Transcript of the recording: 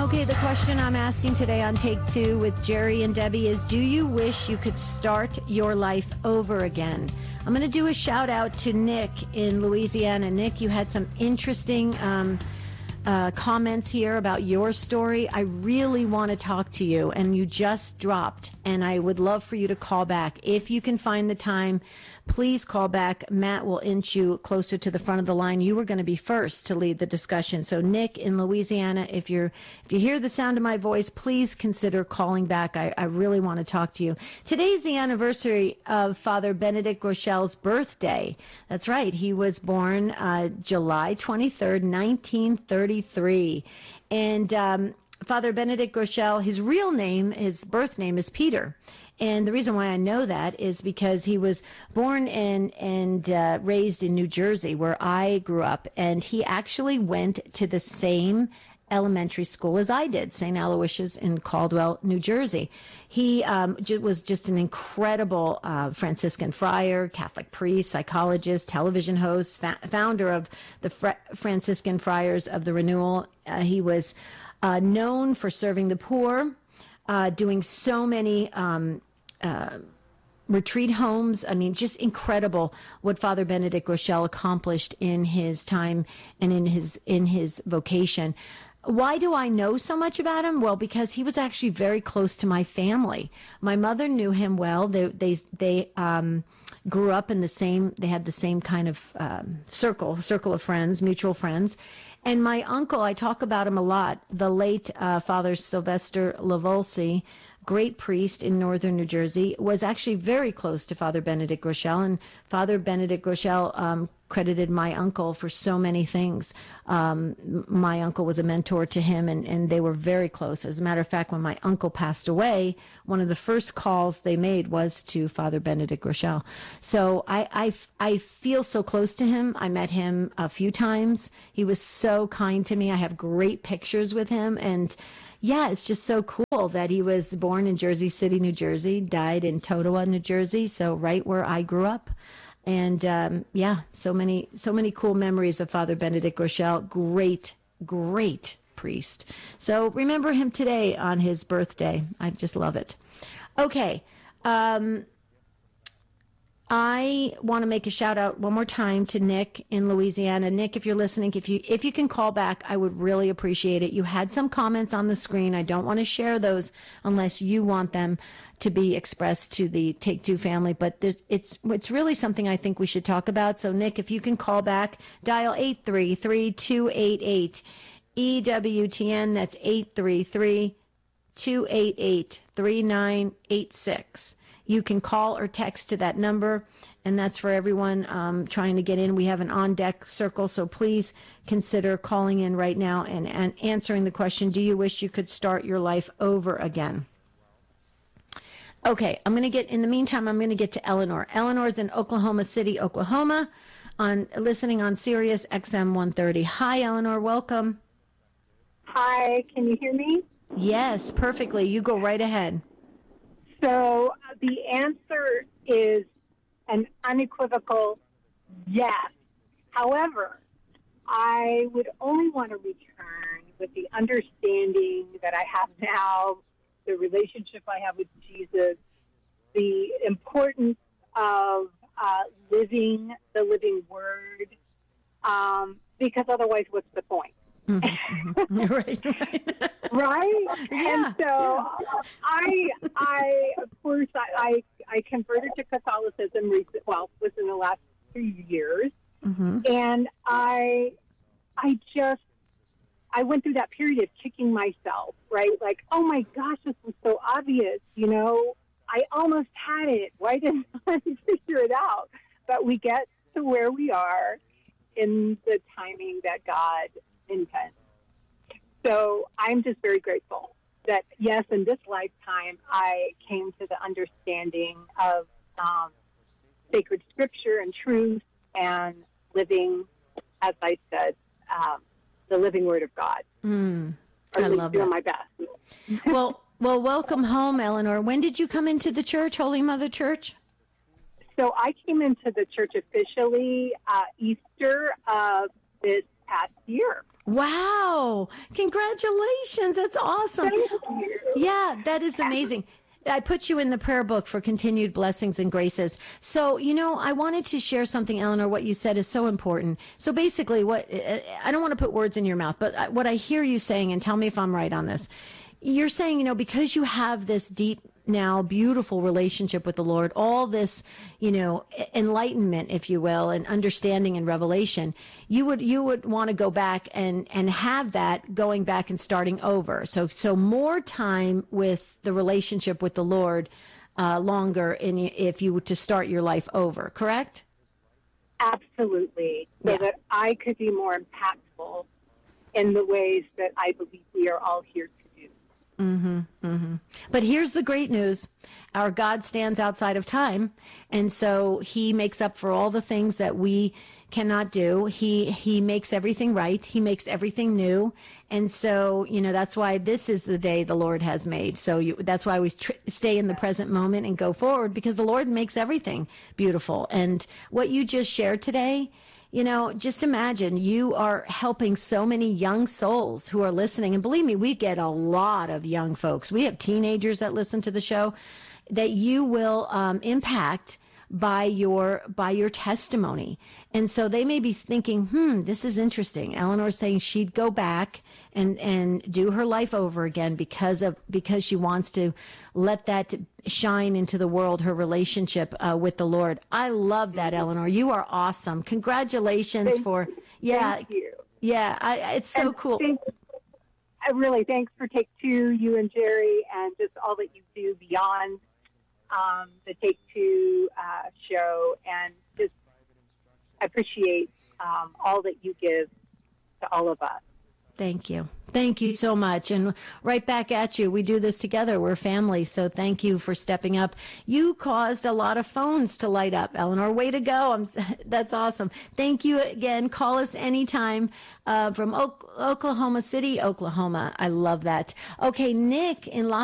Okay, the question I'm asking today on Take Two with Jerry and Debbie is, do you wish you could start your life over again? I'm going to do a shout out to Nick in Louisiana. Nick, you had some interesting comments here about your story. I really want to talk to you, and you just dropped, and I would love for you to call back. If you can find the time, please call back. Matt will inch you closer to the front of the line. You were going to be first to lead the discussion. So Nick in Louisiana, if you hear the sound of my voice, please consider calling back. I really want to talk to you. Today's the anniversary of Father Benedict Grochel's birthday. That's right. He was born July 23rd, 1933. And Father Benedict Grochel, his real name, his birth name is Peter. And the reason why I know that is because he was born and raised in New Jersey, where I grew up. And he actually went to the same elementary school as I did, St. Aloysius in Caldwell, New Jersey. He was just an incredible Franciscan friar, Catholic priest, psychologist, television host, founder of the Franciscan Friars of the Renewal. He was known for serving the poor, doing so many retreat homes. I mean, just incredible what Father Benedict Grochel accomplished in his time and in his vocation. Why do I know so much about him? Well, because he was actually very close to my family. My mother knew him well. They grew up in they had the same kind of circle of friends, mutual friends. And my uncle, I talk about him a lot, the late Father Sylvester Lavolsi, great priest in northern New Jersey, was actually very close to Father Benedict Grochel. And Father Benedict Grochel credited my uncle for so many things. My uncle was a mentor to him, and they were very close. As a matter of fact, when my uncle passed away, one of the first calls they made was to Father Benedict Grochel. So I feel so close to him. I met him a few times. He was so kind to me. I have great pictures with him, and yeah, it's just so cool that he was born in Jersey City, New Jersey, died in Totowa, New Jersey, so right where I grew up. And yeah, so many cool memories of Father Benedict Grochel. Great priest. So remember him today on his birthday. I just love it. Okay. I want to make a shout out one more time to Nick in Louisiana. Nick, if you're listening, if you can call back, I would really appreciate it. You had some comments on the screen. I don't want to share those unless you want them to be expressed to the Take Two family, but it's really something I think we should talk about. So Nick, if you can call back, dial 833-288 EWTN. That's 833-288-3986. You can call or text to that number, and that's for everyone trying to get in. We have an on-deck circle, so please consider calling in right now and answering the question, do you wish you could start your life over again? Okay, in the meantime, I'm going to get to Eleanor. Eleanor's in Oklahoma City, Oklahoma, listening on Sirius XM 130. Hi, Eleanor, welcome. Hi, can you hear me? Yes, perfectly. You go right ahead. So the answer is an unequivocal yes. However, I would only want to return with the understanding that I have now, the relationship I have with Jesus, the importance of living the living word, because otherwise what's the point? Right. Right? Yeah. And so I of course, I converted to Catholicism within the last 3 years. Mm-hmm. And I went through that period of kicking myself, right? Like, oh my gosh, this was so obvious, I almost had it. Why didn't I figure it out? But we get to where we are in the timing that God intends. So I'm just very grateful that, yes, in this lifetime, I came to the understanding of sacred scripture and truth and living, as I said, the living word of God. I love doing that. my best. Well, welcome home, Eleanor. When did you come into the church, Holy Mother Church? So I came into the church officially Easter of this past year. Wow. Congratulations. That's awesome. Thank you. Yeah, that is amazing. I put you in the prayer book for continued blessings and graces. So, I wanted to share something, Eleanor. What you said is so important. So basically, I don't want to put words in your mouth, but what I hear you saying, and tell me if I'm right on this, you're saying, because you have this deep, now beautiful relationship with the Lord, all this, enlightenment, if you will, and understanding and revelation, you would want to go back and have that going back and starting over. So more time with the relationship with the Lord, longer if you were to start your life over, correct? Absolutely. So that I could be more impactful in the ways that I believe we are all here to do. Mm-hmm, mm-hmm. But here's the great news. Our God stands outside of time, and so he makes up for all the things that we cannot do. He makes everything right. He makes everything new. And so, that's why this is the day the Lord has made. So that's why we stay in the present moment and go forward, because the Lord makes everything beautiful. And what you just shared today, just imagine you are helping so many young souls who are listening. And believe me, we get a lot of young folks. We have teenagers that listen to the show that you will impact by your testimony. And so they may be thinking, this is interesting. Eleanor's saying she'd go back and do her life over again because she wants to let that shine into the world, her relationship with the Lord. I love that, Eleanor. You are awesome. Congratulations. Thank you. Yeah, it's so cool. Thanks for Take Two, you and Jerry, and just all that you do beyond the Take Two show, and just appreciate all that you give to all of us. Thank you. Thank you so much. And right back at you. We do this together. We're family. So thank you for stepping up. You caused a lot of phones to light up, Eleanor. Way to go. That's awesome. Thank you again. Call us anytime from Oklahoma City, Oklahoma. I love that. Okay, Nick in Los